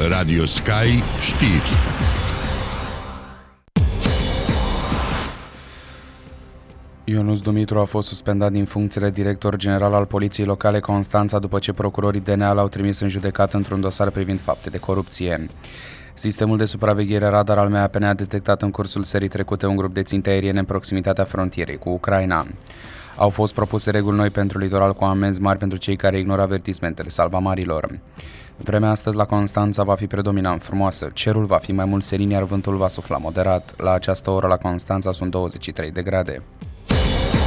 Radio Sky Știri. Ionuț Dumitru a fost suspendat din funcțiile director general al Poliției Locale Constanța după ce procurorii DNA l-au trimis în judecată într-un dosar privind fapte de corupție. Sistemul de supraveghere radar al MAPN a detectat în cursul serii trecute un grup de ținte aeriene în proximitatea frontierei cu Ucraina. Au fost propuse reguli noi pentru litoral cu amenzi mari pentru cei care ignoră avertismentele salvamarilor. Vremea astăzi la Constanța va fi predominant frumoasă, cerul va fi mai mult senin, iar vântul va sufla moderat. La această oră la Constanța sunt 23 de grade.